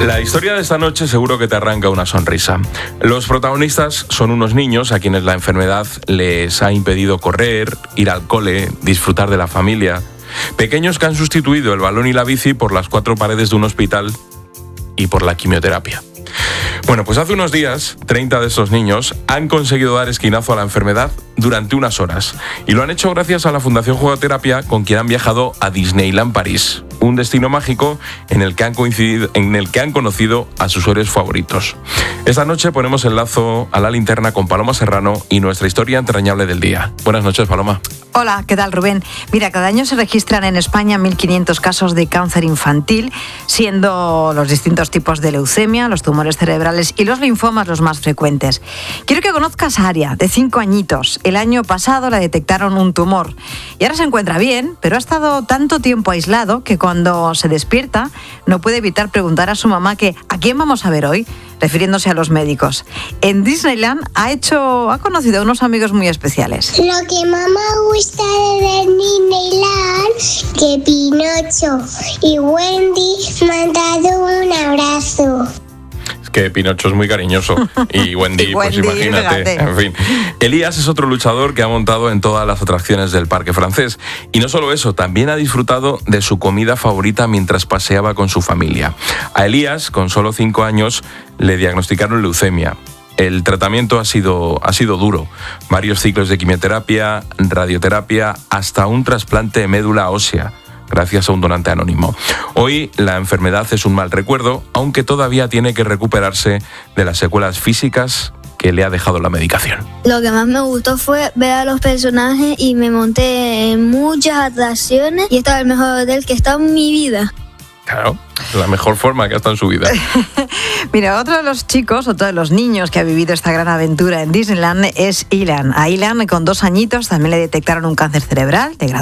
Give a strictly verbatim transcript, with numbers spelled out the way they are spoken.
La historia de esta noche seguro que te arranca una sonrisa. Los protagonistas son unos niños a quienes la enfermedad les ha impedido correr, ir al cole, disfrutar de la familia. Pequeños que han sustituido el balón y la bici por las cuatro paredes de un hospital y por la quimioterapia. Bueno, pues hace unos días, treinta de estos niños han conseguido dar esquinazo a la enfermedad durante unas horas. Y lo han hecho gracias a la Fundación Jugoterapia, con quien han viajado a Disneyland París, un destino mágico en el que han coincidido, en el que han conocido a sus héroes favoritos. Esta noche ponemos el lazo a la linterna con Paloma Serrano y nuestra historia entrañable del día. Buenas noches, Paloma. Hola, ¿qué tal, Rubén? Mira, cada año se registran en España mil quinientos casos de cáncer infantil, siendo los distintos tipos de leucemia, los tumores cerebrales y los linfomas los más frecuentes. Quiero que conozcas a Aria, de cinco añitos. El año pasado le detectaron un tumor y ahora se encuentra bien, pero ha estado tanto tiempo aislado que cuando se despierta no puede evitar preguntar a su mamá que ¿a quién vamos a ver hoy?, refiriéndose a los médicos. En Disneyland ha hecho, ha conocido a unos amigos muy especiales. Lo que más me gusta de Disneyland, que Pinocho y Wendy me han dado un abrazo. Que Pinocho es muy cariñoso y Wendy, y pues Wendy, imagínate, fíjate. En fin. Elías es otro luchador que ha montado en todas las atracciones del parque francés. Y no solo eso, también ha disfrutado de su comida favorita mientras paseaba con su familia. A Elías, con solo cinco años, le diagnosticaron leucemia. El tratamiento ha sido, ha sido duro. Varios ciclos de quimioterapia, radioterapia, hasta un trasplante de médula ósea, gracias a un donante anónimo. Hoy la enfermedad es un mal recuerdo, aunque todavía tiene que recuperarse de las secuelas físicas que le ha dejado la medicación. Lo que más me gustó fue ver a los personajes y me monté en muchas atracciones y estaba el mejor hotel que he estado en mi vida. Claro, la mejor forma que ha estado en su vida. Mira, otro de los chicos, otro de los niños que ha vivido esta gran aventura en Disneyland es Ilan. A Ilan, con dos añitos, también le detectaron un cáncer cerebral de grado